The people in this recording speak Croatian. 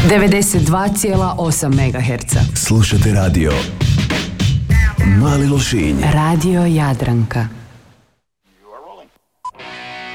92,8 MHz. Slušate radio Mali Lošinj. Radio Jadranka.